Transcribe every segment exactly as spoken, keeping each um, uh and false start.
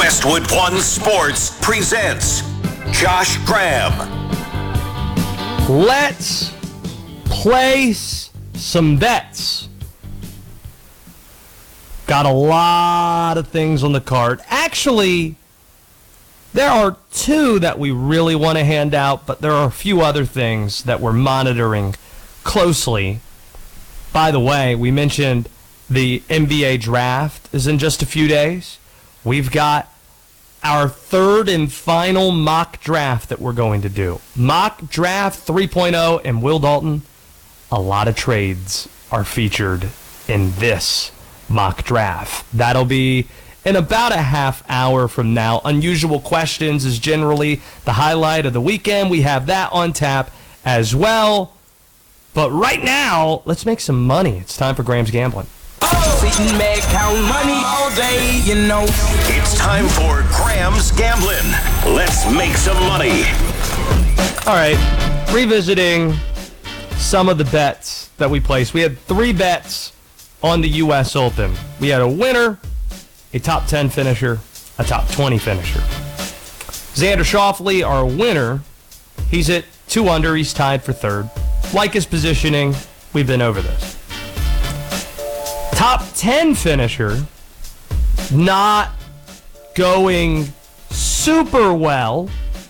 Westwood One Sports presents Josh Graham. Let's place some bets. Got a lot of things on the card. Actually, there are two that we really want to hand out, but there are a few other things that we're monitoring closely. By the way, we mentioned the N B A draft is in just a few days. We've got our third and final mock draft that we're going to do. Mock Draft three point oh, and Will Dalton, a lot of trades are featured in this mock draft. That'll be in about a half hour from now. Unusual Questions is generally the highlight of the weekend. We have that on tap as well. But right now, let's make some money. It's time for Graham's Gambling. Sitting back, count money all day, you know. It's time for Graham's Gambling. Let's make some money. All right, revisiting some of the bets that we placed. We had three bets on the U S Open. We had a winner, a top ten finisher, a top twenty finisher. Xander Schauffele, our winner, he's at two under. He's tied for third. Like his positioning, we've been over this. Top ten finisher, not going super well.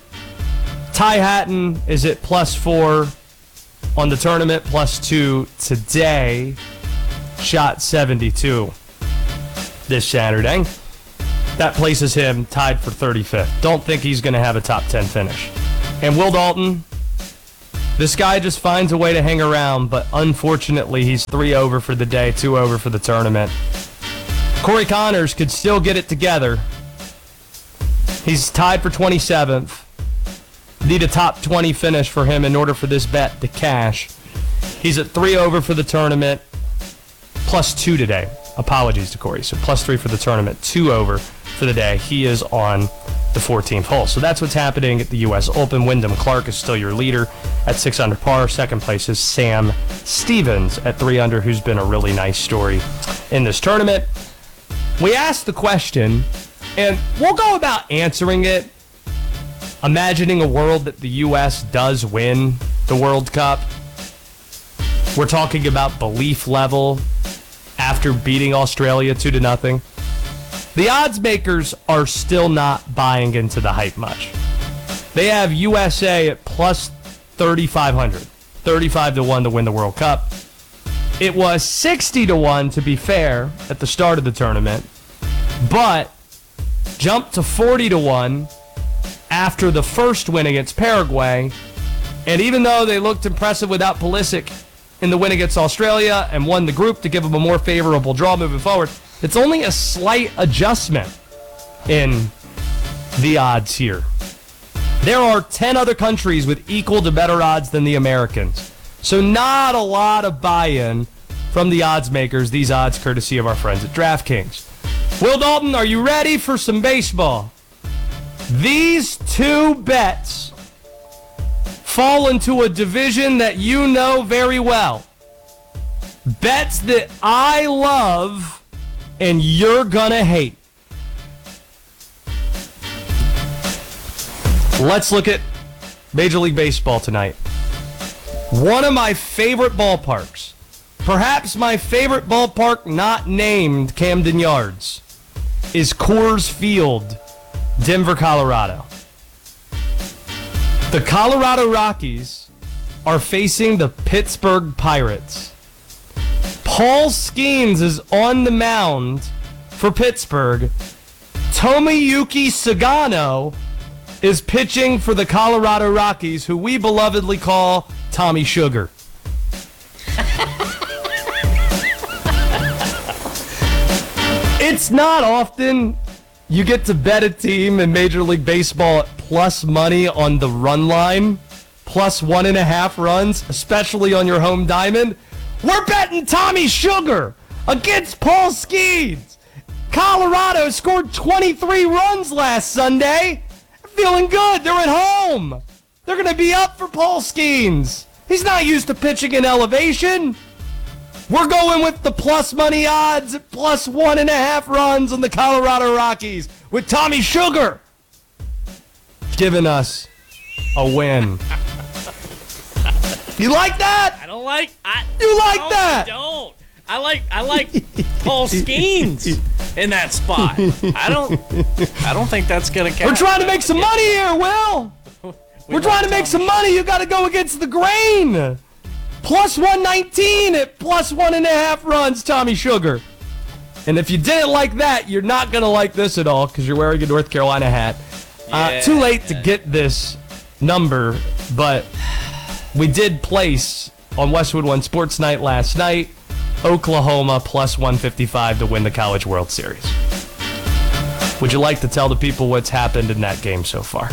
Ty Hatton is at plus four on the tournament, plus two today. Shot seventy-two this Saturday. That places him tied for thirty-fifth. Don't think he's going to have a top ten finish. And Will Dalton, this guy just finds a way to hang around, but unfortunately he's three over for the day, two over for the tournament. Corey Connors could still get it together. He's tied for twenty-seventh. Need a top twenty finish for him in order for this bet to cash. He's at three over for the tournament, plus two today. Apologies to Corey. So plus three for the tournament, two over for the day. He is on the fourteenth hole. So that's what's happening at the U S Open. Wyndham Clark is still your leader at six under par. Second place is Sam Stevens at three under, who's been a really nice story in this tournament. We asked the question, and we'll go about answering it, imagining a world that the U S does win the World Cup. We're talking about belief level after beating Australia two to nothing. The odds makers are still not buying into the hype much. They have U S A at plus thirty-five hundred, thirty-five to one to win the World Cup. It was sixty to one, to be fair, at the start of the tournament, but jumped to forty to one after the first win against Paraguay. And even though they looked impressive without Pulisic in the win against Australia and won the group to give them a more favorable draw moving forward, it's only a slight adjustment in the odds here. There are ten other countries with equal to better odds than the Americans. So not a lot of buy-in from the odds makers. These odds courtesy of our friends at DraftKings. Will Dalton, are you ready for some baseball? These two bets fall into a division that you know very well. Bets that I love and you're gonna hate. Let's look at Major League Baseball tonight. One of my favorite ballparks, perhaps my favorite ballpark not named Camden Yards, is Coors Field, Denver, Colorado. The Colorado Rockies are facing the Pittsburgh Pirates. Paul Skeens is on the mound for Pittsburgh. Tomoyuki Sagano is pitching for the Colorado Rockies, who we belovedly call Tommy Sugar. It's not often you get to bet a team in Major League Baseball at plus money on the run line, plus one and a half runs, especially on your home diamond. We're betting Tommy Sugar against Paul Skeens. Colorado scored twenty-three runs last Sunday. They're feeling good. They're at home. They're going to be up for Paul Skeens. He's not used to pitching in elevation. We're going with the plus money odds at plus one and a half runs on the Colorado Rockies with Tommy Sugar giving us a win. You like that? I don't like. I, You like no, that? I don't. I like. I like Paul Skeens in that spot. I don't. I don't think that's gonna count. We're trying to make some money here, Will. We We're trying to want make Tommy some money. You got to go against the grain. Plus one nineteen at plus one and a half runs, Tommy Sugar. And if you didn't like that, you're not going to like this at all because you're wearing a North Carolina hat. Uh, Yeah. too late to get this number, but we did place on Westwood One Sports Night last night, Oklahoma plus one fifty-five to win the College World Series. Would you like to tell the people what's happened in that game so far?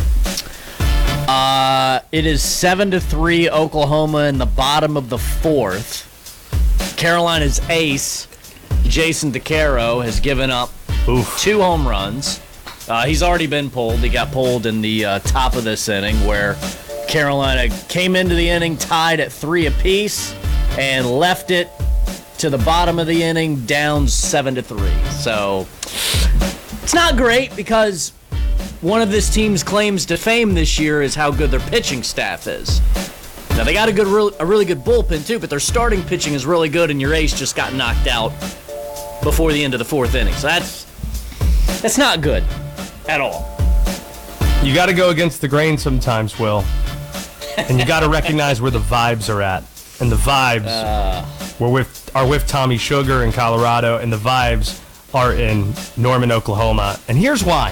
Uh, it is seven to three Oklahoma in the bottom of the fourth. Carolina's ace, Jason DeCaro, has given up Oof. two home runs. Uh, he's already been pulled. He got pulled in the uh, top of this inning where Carolina came into the inning tied at three apiece and left it to the bottom of the inning down seven to three. So it's not great because one of this team's claims to fame this year is how good their pitching staff is. Now, they got a good, a really good bullpen, too, but their starting pitching is really good, and your ace just got knocked out before the end of the fourth inning. So that's that's not good at all. You got to go against the grain sometimes, Will. And you got to recognize where the vibes are at. And the vibes Uh, were with, are with Tommy Sugar in Colorado, and the vibes are in Norman, Oklahoma. And here's why.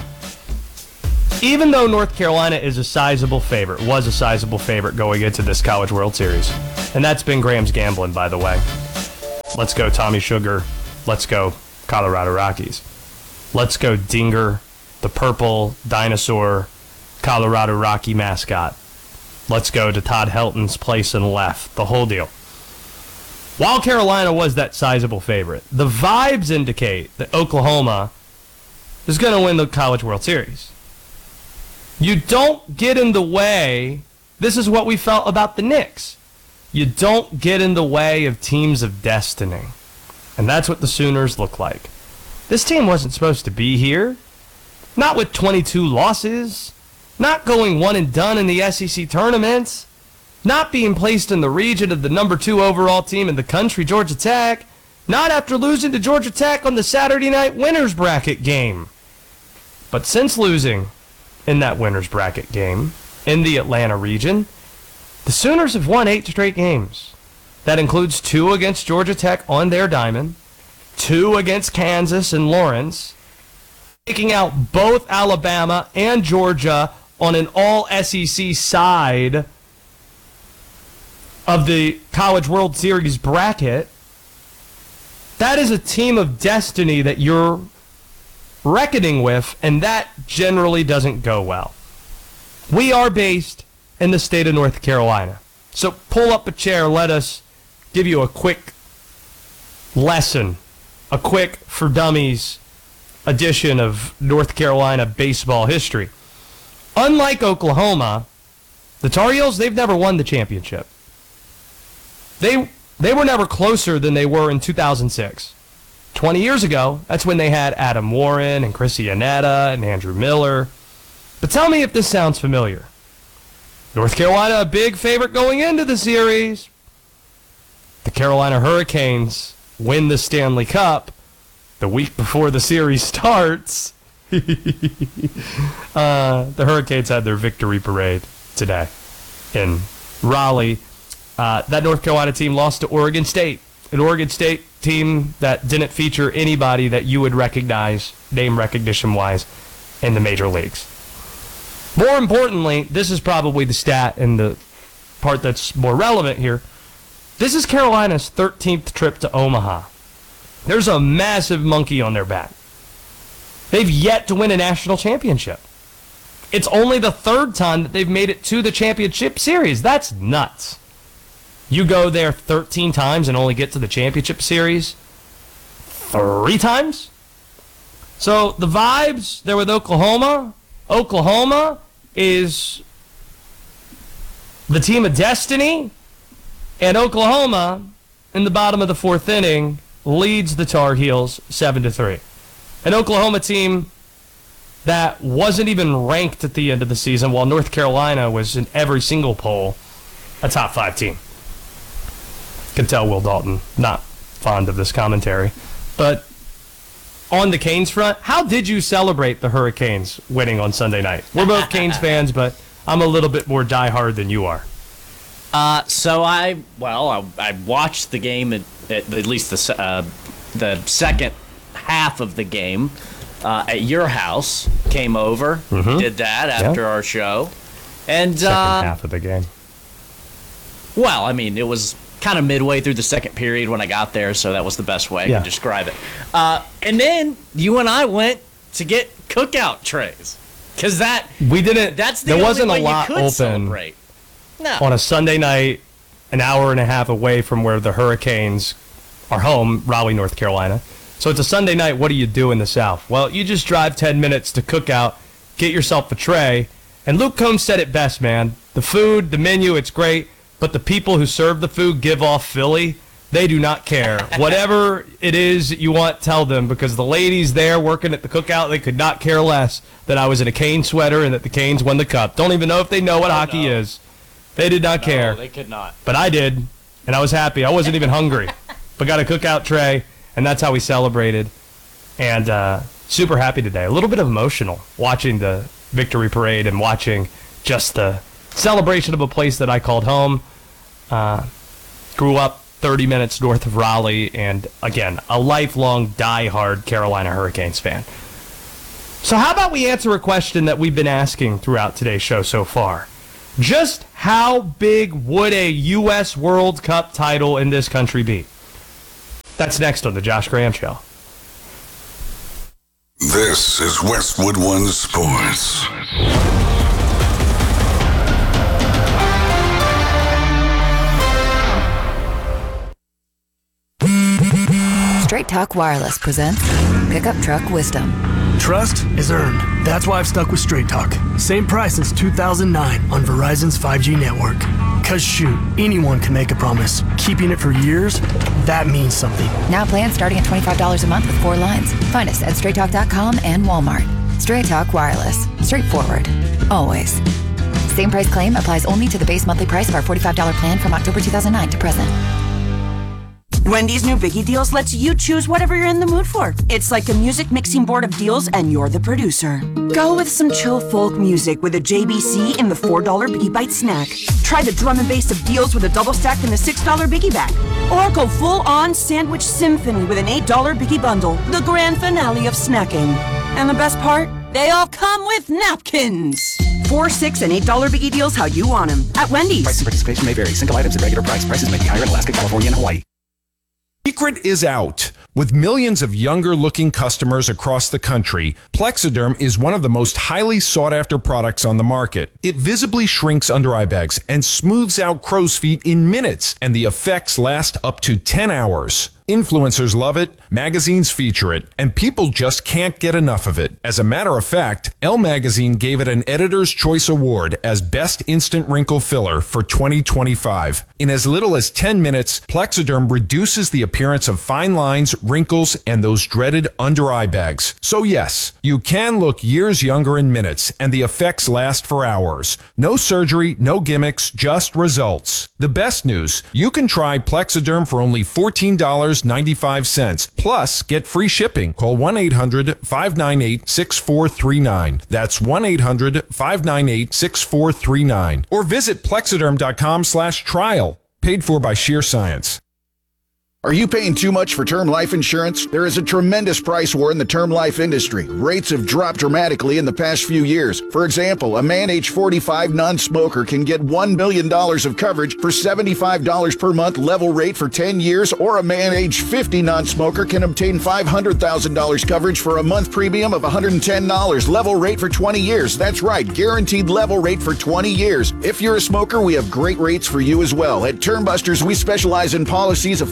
Even though North Carolina is a sizable favorite, was a sizable favorite going into this College World Series, and that's been Graham's gambling, by the way. Let's go Tommy Sugar. Let's go Colorado Rockies. Let's go Dinger, the purple dinosaur Colorado Rocky mascot. Let's go to Todd Helton's place in left, the whole deal. While Carolina was that sizable favorite, the vibes indicate that Oklahoma is going to win the College World Series. You don't get in the way. This is what we felt about the Knicks. You don't get in the way of teams of destiny. And that's what the Sooners look like. This team wasn't supposed to be here. Not with twenty-two losses. Not going one and done in the S E C tournaments. Not being placed in the region of the number two overall team in the country, Georgia Tech. Not after losing to Georgia Tech on the Saturday night winners bracket game. But since losing in that winners bracket game in the Atlanta region, the Sooners have won eight straight games. That includes two against Georgia Tech on their diamond, two against Kansas and Lawrence, taking out both Alabama and Georgia on an all S E C side of the College World Series bracket. That is a team of destiny that you're reckoning with, and that generally doesn't go well. We are based in the state of North Carolina. So pull up a chair, let us give you a quick lesson, a quick for dummies edition of North Carolina baseball history. Unlike Oklahoma, the Tar Heels, they've never won the championship. They they were never closer than they were in two thousand six. twenty years ago, that's when they had Adam Warren and Chris Iannetta and Andrew Miller. But tell me if this sounds familiar. North Carolina, a big favorite going into the series. The Carolina Hurricanes win the Stanley Cup the week before the series starts. uh, the Hurricanes had their victory parade today in Raleigh. Uh, that North Carolina team lost to Oregon State. An Oregon State team that didn't feature anybody that you would recognize, name recognition-wise, in the major leagues. More importantly, this is probably the stat and the part that's more relevant here. This is Carolina's thirteenth trip to Omaha. There's a massive monkey on their back. They've yet to win a national championship. It's only the third time that they've made it to the championship series. That's nuts. You go there thirteen times and only get to the championship series three times? So the vibes there with Oklahoma, Oklahoma is the team of destiny, and Oklahoma in the bottom of the fourth inning, leads the Tar Heels seven to three. An Oklahoma team that wasn't even ranked at the end of the season, while North Carolina was in every single poll a top five team. Can tell Will Dalton not fond of this commentary. But on the Canes front, how did you celebrate the Hurricanes winning on Sunday night? We're both Canes fans, but I'm a little bit more diehard than you are. Uh, so I, well, I, I watched the game at, at, at least the uh, the second half of the game uh, at your house. Came over, mm-hmm. did that after yeah. our show, and second uh, half of the game. Well, I mean, it was kind of midway through the second period when I got there, so that was the best way I yeah. could describe it. Uh, and then you and I went to get cookout trays because that we didn't. That's the there only wasn't way a lot you could open celebrate. No. On a Sunday night, an hour and a half away from where the Hurricanes are home, Raleigh, North Carolina. So it's a Sunday night. What do you do in the South? Well, you just drive ten minutes to Cookout, get yourself a tray, and Luke Combs said it best, man. The food, the menu, it's great. But the people who serve the food give off Philly. They do not care. Whatever it is you want, tell them, because the ladies there working at the cookout, they could not care less that I was in a Cane sweater and that the Canes won the cup. Don't even know if they know what oh, hockey no. is. They did not no, care. They could not. But I did, and I was happy. I wasn't even hungry, but got a cookout tray, and that's how we celebrated. And uh, super happy today. A little bit emotional watching the victory parade and watching just the celebration of a place that I called home. Uh, grew up thirty minutes north of Raleigh, and again, a lifelong diehard Carolina Hurricanes fan. So how about we answer a question that we've been asking throughout today's show so far? Just how big would a U S World Cup title in this country be? That's next on the Josh Graham Show. This is Westwood One Sports. Straight Talk Wireless presents Pickup Truck Wisdom. Trust is earned. That's why I've stuck with Straight Talk. Same price since two thousand nine on Verizon's five G network. Cause shoot, anyone can make a promise. Keeping it for years, that means something. Now plans starting at twenty-five dollars a month with four lines. Find us at straight talk dot com and Walmart. Straight Talk Wireless. Straightforward. Always. Same price claim applies only to the base monthly price of our forty-five dollars plan from October two thousand nine to present. Wendy's new Biggie Deals lets you choose whatever you're in the mood for. It's like a music mixing board of deals, and you're the producer. Go with some chill folk music with a J B C in the four dollar Biggie Bite snack. Try the drum and bass of deals with a double stack in the six dollar Biggie Bag. Or go full-on sandwich symphony with an eight dollar Biggie Bundle, the grand finale of snacking. And the best part? They all come with napkins. Four, six, and eight dollar Biggie Deals how you want them at Wendy's. Price and participation may vary. Single items at regular price. Prices may be higher in Alaska, California, and Hawaii. Secret is out. With millions of younger-looking customers across the country, Plexiderm is one of the most highly sought-after products on the market. It visibly shrinks under-eye bags and smooths out crow's feet in minutes, and the effects last up to ten hours. Influencers love it, magazines feature it, and people just can't get enough of it. As a matter of fact, Elle Magazine gave it an Editor's Choice Award as Best Instant Wrinkle Filler for twenty twenty-five. In as little as ten minutes, Plexiderm reduces the appearance of fine lines, wrinkles, and those dreaded under-eye bags. So yes, you can look years younger in minutes, and the effects last for hours. No surgery, no gimmicks, just results. The best news, you can try Plexiderm for only fourteen dollars and ninety-five cents. Plus, get free shipping. Call one eight hundred, five nine eight, six four three nine. That's one eight hundred, five nine eight, six four three nine. Or visit plexiderm.com slash trial. Paid for by Sheer Science. Are you paying too much for term life insurance? There is a tremendous price war in the term life industry. Rates have dropped dramatically in the past few years. For example, a man age forty-five non-smoker can get one million dollars of coverage for seventy-five dollars per month level rate for ten years, or a man age fifty non-smoker can obtain five hundred thousand dollars coverage for a month premium of one hundred ten dollars level rate for twenty years. That's right, guaranteed level rate for twenty years. If you're a smoker, we have great rates for you as well. At Term Busters, we specialize in policies of five hundred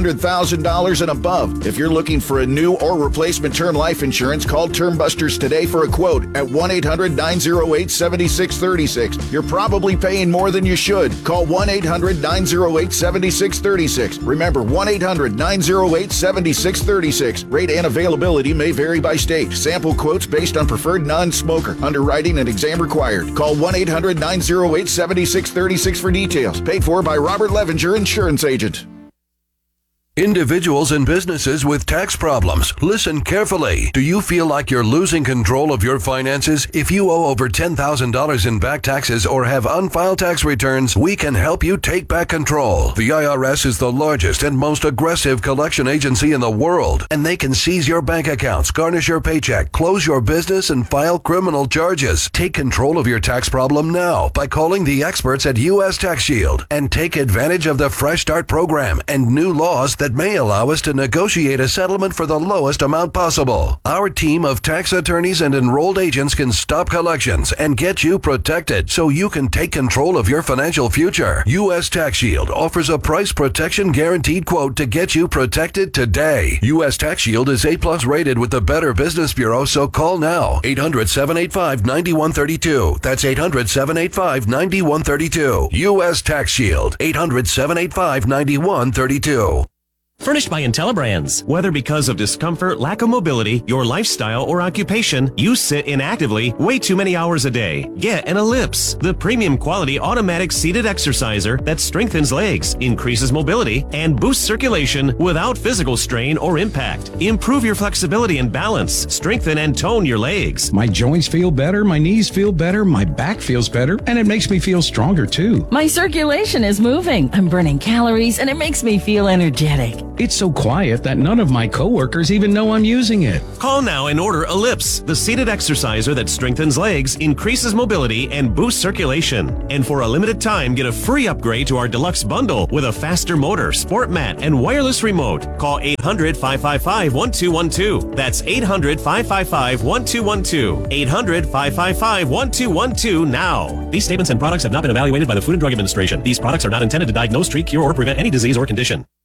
hundred thousand dollars and above. If you're looking for a new or replacement term life insurance, call Term Busters today for a quote at one eight hundred nine oh eight seven six three six. You're probably paying more than you should. Call one eight hundred nine oh eight seven six three six. Remember, one eight hundred nine oh eight seven six three six. Rate and availability may vary by state. Sample quotes based on preferred non-smoker. Underwriting and exam required. Call one eight hundred nine oh eight seven six three six for details. Paid for by Robert Levenger, Insurance Agent. Individuals and businesses with tax problems, listen carefully. Do you feel like you're losing control of your finances? If you owe over ten thousand dollars in back taxes or have unfiled tax returns, we can help you take back control. The I R S is the largest and most aggressive collection agency in the world, and they can seize your bank accounts, garnish your paycheck, close your business, and file criminal charges. Take control of your tax problem now by calling the experts at U S Tax Shield and take advantage of the Fresh Start program and new laws that may allow us to negotiate a settlement for the lowest amount possible. Our team of tax attorneys and enrolled agents can stop collections and get you protected so you can take control of your financial future. U S Tax Shield offers a price protection guaranteed quote to get you protected today. U S Tax Shield is A plus rated with the Better Business Bureau, so call now. eight hundred seven eight five nine one three two. That's eight hundred seven eight five nine one three two. U S Tax Shield. eight hundred seven eight five nine one three two. Furnished by IntelliBrands. Whether because of discomfort, lack of mobility, your lifestyle, or occupation, you sit inactively way too many hours a day. Get an Ellipse, the premium quality automatic seated exerciser that strengthens legs, increases mobility, and boosts circulation without physical strain or impact. Improve your flexibility and balance. Strengthen and tone your legs. My joints feel better, my knees feel better, my back feels better, and it makes me feel stronger too. My circulation is moving. I'm burning calories, and it makes me feel energetic. It's so quiet that none of my coworkers even know I'm using it. Call now and order Ellipse, the seated exerciser that strengthens legs, increases mobility, and boosts circulation. And for a limited time, get a free upgrade to our deluxe bundle with a faster motor, sport mat, and wireless remote. Call eight hundred five five five one two one two. That's eight hundred five five five one two one two. eight hundred five five five one two one two now. These statements and products have not been evaluated by the Food and Drug Administration. These products are not intended to diagnose, treat, cure, or prevent any disease or condition.